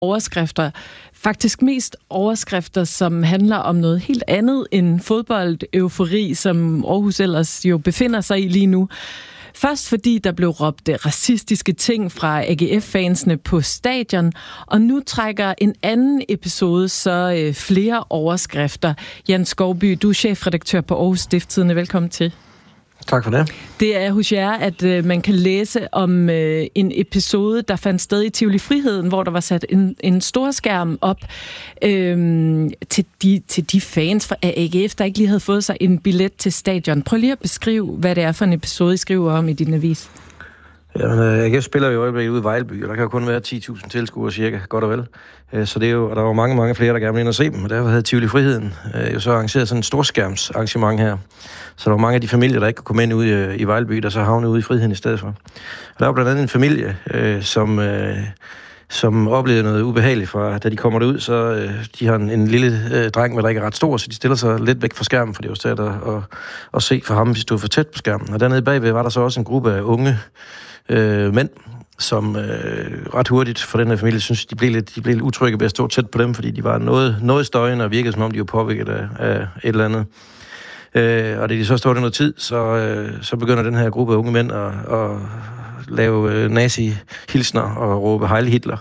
overskrifter. Faktisk mest overskrifter, som handler om noget helt andet end fodbold-eufori, som Aarhus ellers jo befinder sig i lige nu. Først fordi der blev råbt racistiske ting fra AGF-fansene på stadion, og nu trækker en anden episode så flere overskrifter. Jan Skovby, du er chefredaktør på Aarhus Stiftstidende. Velkommen til. Tak for det. Det er hos jer, at man kan læse om en episode, der fandt sted i Tivoli Friheden, hvor der var sat en stor skærm op til de fans fra AGF, der ikke lige havde fået sig en billet til stadion. Prøv lige at beskrive, hvad det er for en episode, I skriver om i din avis. Jamen, AGF spiller jo i øjeblikket ude i Vejleby, og der kan jo kun være 10.000 tilskuere cirka, godt og vel. Så det er jo, og der var mange flere, der gerne ville ind og se dem, og derfor havde Tivoli Friheden jo så arrangeret sådan en storskærmsarrangement her. Så der var mange af de familier, der ikke kunne komme ind ud i Vejleby, der så havnede ude i Friheden i stedet for. Og der var blandt andet en familie, som oplevede noget ubehageligt fra, da de kommer derud, så de har en lille dreng, der ikke er ret stor, så de stiller sig lidt væk fra skærmen, for det var svært at se for ham, hvis de stod for tæt på skærmen. Og dernede bagved var der så også en gruppe af unge mænd, som ret hurtigt for den her familie synes, de blev lidt utrygge ved at stå tæt på dem, fordi de var noget støjende og virkede som om de var påvirket af et eller andet. Og da de så stod der noget tid, så begynder den her gruppe af unge mænd at lave nazi-hilsner og råbe Heil Hitler.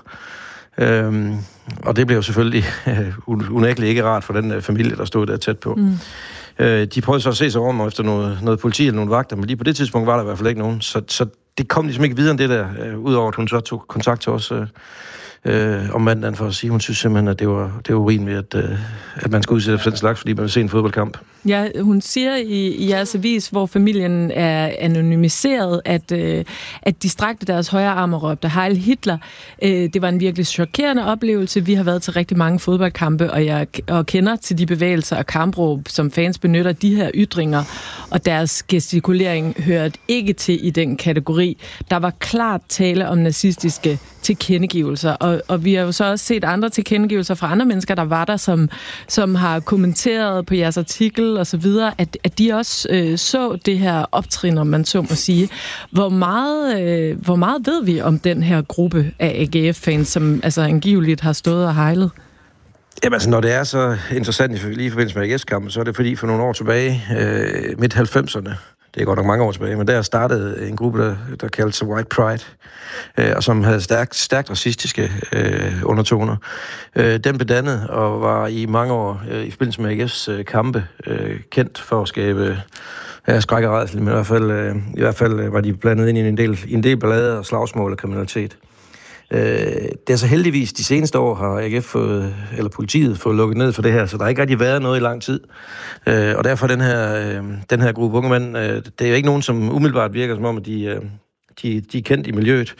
Og det blev jo selvfølgelig unægteligt ikke rart for den familie, der stod der tæt på. De prøvede så at se sig om efter noget politi eller nogle vagter, men lige på det tidspunkt var der i hvert fald ikke nogen. Så det kom ligesom ikke videre end det der, udover at hun så tog kontakt til os om mandagen for at sige, hun synes simpelthen, at det var urimeligt, at man skal udsætte for den slags, fordi man vil se en fodboldkamp. Ja, hun siger i jeres avis, hvor familien er anonymiseret, at de strakte deres højre arm og råbte Heil Hitler. Det var en virkelig chokerende oplevelse. Vi har været til rigtig mange fodboldkampe, og jeg kender til de bevægelser og kampråb, som fans benytter de her ytringer, og deres gestikulering hørte ikke til i den kategori. Der var klart tale om nazistiske tilkendegivelser, og vi har jo så også set andre tilkendegivelser fra andre mennesker, der var der, som har kommenteret på jeres artikel og så videre, at de også så det her optrin, om man så må sige. Hvor meget ved vi om den her gruppe af AGF-fans, som altså angiveligt har stået og hejlet? Jamen altså, når det er så interessant lige i forbindelse med AGF-kampen, så er det fordi for nogle år tilbage, midt-90'erne, det er godt nok mange år tilbage, men der startede en gruppe, der kaldte sig White Pride, og som havde stærkt racistiske undertoner. Den blev dannet og var i mange år i forbindelse med AGF's kampe kendt for at skabe skræk og rædsel, men i hvert fald var de blandet ind i en del ballade og slagsmål og kriminalitet. Det er så heldigvis de seneste år har AGF politiet fået lukket ned for det her, så der har ikke rigtig været noget i lang tid. Og derfor den her gruppe unge mænd, det er jo ikke nogen, som umiddelbart virker som om, at de er kendt i miljøet.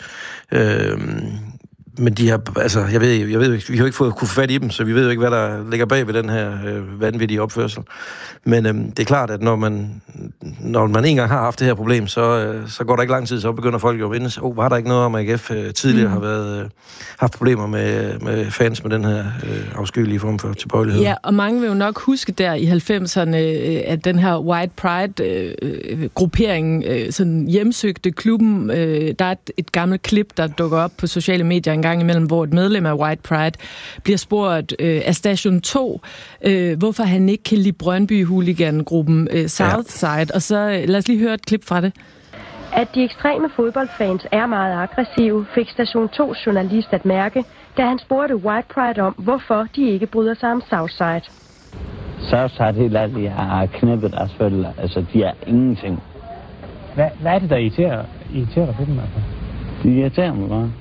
Men de har, altså, jeg ved ikke, vi har jo ikke kunne få fat i dem, så vi ved jo ikke, hvad der ligger bag ved den her vanvittige opførsel. Men det er klart, at når man en gang har haft det her problem, så går der ikke lang tid, så begynder folk jo at vinde. Var der ikke noget om, at AGF tidligere har haft problemer med fans med den her afskyelige form for tilbøjelighed? Ja, og mange vil jo nok huske der i 90'erne, at den her White Pride-gruppering sådan hjemsøgte klubben. Der er et gammelt klip, der dukker op på sociale medier en gang imellem, hvor et medlem af White Pride bliver spurgt af Station 2, hvorfor han ikke kan lide Brøndby-hooligan-gruppen Southside. Ja. Og så lad os lige høre et klip fra det. At de ekstreme fodboldfans er meget aggressive, fik Station 2 journalist at mærke, da han spurgte White Pride om, hvorfor de ikke bryder sig om Southside. Southside helt ærligt har knippet deres følger. Altså, de er ingenting. Hvad er det, der irriterer dig på dem? Altså? De irriterer mig bare.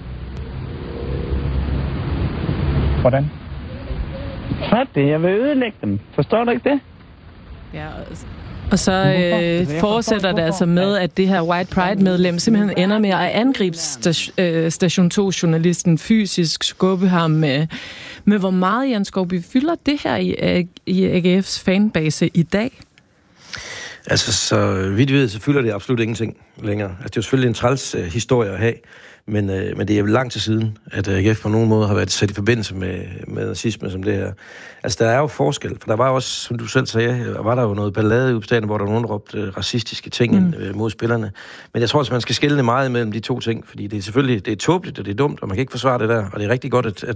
Hvordan? Fat det, jeg vil ødelægge dem. Forstår du ikke det? Ja, og så fortsætter det altså med, at det her White Pride-medlem simpelthen ender med at angribe Station 2-journalisten fysisk, skubbe ham med hvor meget, Jan Skovby, fylder det her i AGF's fanbase i dag? Altså, så vidt vi ved, så fylder det absolut ingenting længere. Altså, det er jo selvfølgelig en træls historie at have, Men det er jo lang tid siden, at AGF på nogen måde har været sat i forbindelse med nazisme som det her. Altså, der er jo forskel, for der var også, som du selv sagde, var der jo noget ballade i stadion, hvor der var nogen, der råbte racistiske ting mod spillerne. Men jeg tror også, man skal skelne meget mellem de to ting, fordi det er selvfølgelig, det er tåbeligt, og det er dumt, og man kan ikke forsvare det der, og det er rigtig godt,